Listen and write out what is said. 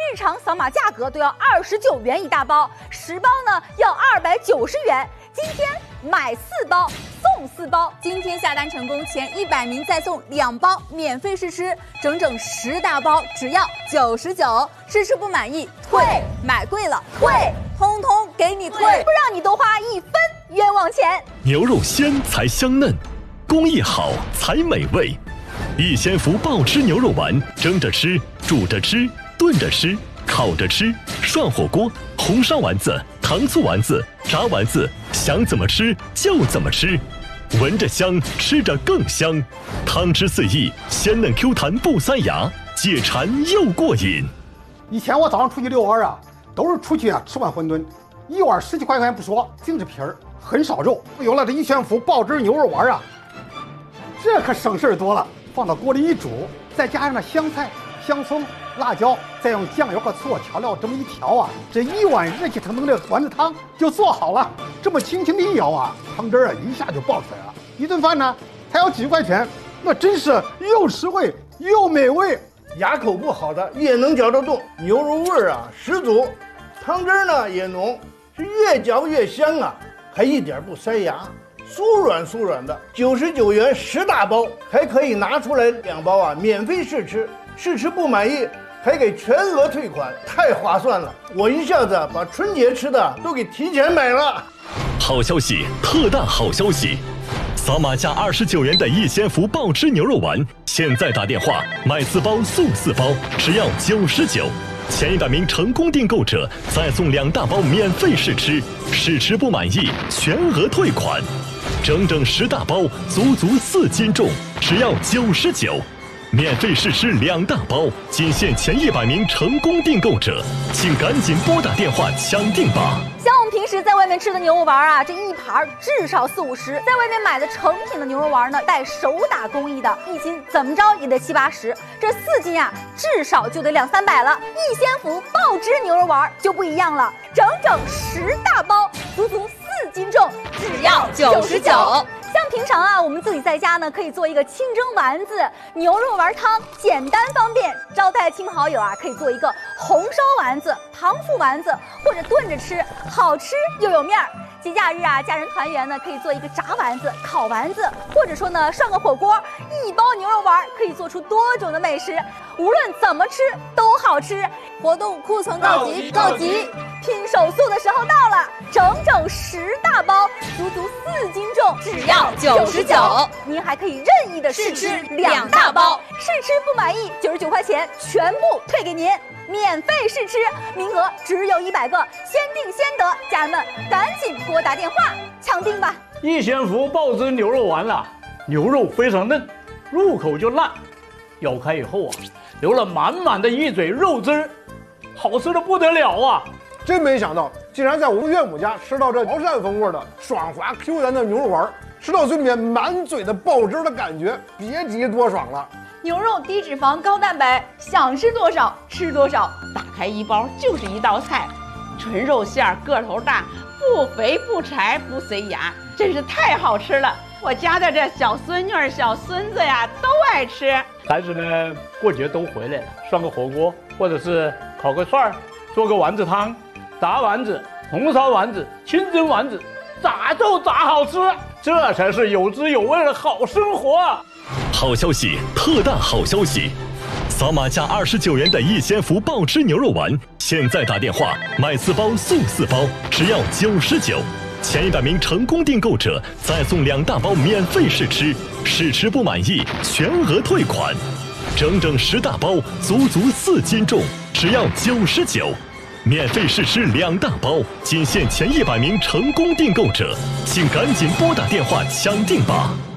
日常扫码价格都要29元一大包，10包呢要290元。今天买4包送4包，今天下单成功前100名再送2包免费试吃，整整10大包只要99，试吃不满意退，买贵了退，通通给你退，不让你多花1分冤枉钱。 牛肉鲜才香嫩，工艺好才美味。逸仙福爆汁牛肉丸，蒸着吃，煮着吃，炖着吃，烤着吃，涮火锅，红烧丸子，糖醋丸子，炸丸子，想怎么吃就怎么吃，闻着香，吃着更香，汤汁四溢，鲜嫩 Q 弹不塞牙，解馋又过瘾。 以前我早上出去遛弯啊，都是出去吃碗馄饨，一碗10几块钱不说，净是皮儿，很少肉。有了这逸仙福爆汁牛肉丸啊，这可省事多了。放到锅里一煮，再加上那香菜、香葱、辣椒，再用酱油和醋调料这么一调啊，这一碗热气腾腾的丸子汤就做好了。这么轻轻的一舀啊，汤汁啊一下就爆出来了。一顿饭呢才要几十块钱，那真是又实惠又美味。 牙口不好的也能嚼得动，牛肉味儿啊十足，汤汁呢也浓，是越嚼越香啊，还一点不塞牙。酥软酥软的，99元10大包，还可以拿出来2包啊，免费试吃，试吃不满意还给全额退款，太划算了！我一下子把春节吃的都给提前买了。 好消息，特大好消息！扫码价29元的逸仙福爆汁牛肉丸，现在打电话买4包送4包，只要99。前100名成功订购者再送2大包免费试吃，试吃不满意全额退款。整整10大包，足足4斤重，只要99。免费试吃2大包，仅限前100名成功订购者，请赶紧拨打电话抢订吧。 像我们平时在外面吃的牛肉丸啊，这一盘至少40-50，在外面买的成品的牛肉丸呢，带手打工艺的，1斤怎么着也得70-80，这4斤啊，至少就得200-300了。逸仙福爆汁牛肉丸就不一样了，整整10大包，足足4斤重，只要99。像平常啊，我们自己在家呢，可以做一个清蒸丸子、牛肉丸汤，简单方便。招待亲朋好友啊，可以做一个红烧丸子、糖醋丸子，或者炖着吃，好吃又有面儿。节假日啊，家人团圆呢，可以做一个炸丸子、烤丸子，或者说呢，涮个火锅。1包牛肉丸可以做出多种的美食，无论怎么吃都好吃。活动库存告急，拼手速的时候到了，整整10大包，足足4斤重，只要99。您还可以任意的试吃2大包，试吃不满意99块钱全部退给您。免费试吃，名额只有100个，先订先得，家人们赶紧拨打电话抢订吧！ 逸仙福爆汁牛肉丸了，牛肉非常嫩，入口就烂，咬开以后啊，流了满满的一嘴肉汁儿，好吃的不得了啊！ 真没想到，竟然在我们岳母家吃到这潮汕风味的爽滑 Q 弹的牛肉丸，吃到嘴里面满嘴的爆汁的感觉，别提多爽了。 牛肉低脂肪高蛋白，想吃多少吃多少，打开1包就是一道菜，纯肉馅儿，个头大，不肥不柴不塞牙，真是太好吃了。我家的这小孙女儿、小孙子呀都爱吃。 孩子呢，过节都回来了，涮个火锅，或者是烤个串儿，做个丸子汤，炸丸子、红烧丸子、清蒸丸子，咋就咋好吃，这才是有滋有味的好生活啊！ 好消息，特大好消息！扫码价29元的逸仙福爆汁牛肉丸，现在打电话买4包送4包，只要99。前100名成功订购者再送2大包免费试吃，试吃不满意全额退款。整整10大包，足足4斤重，只要99。免费试吃2大包，仅限前100名成功订购者，请赶紧拨打电话抢订吧。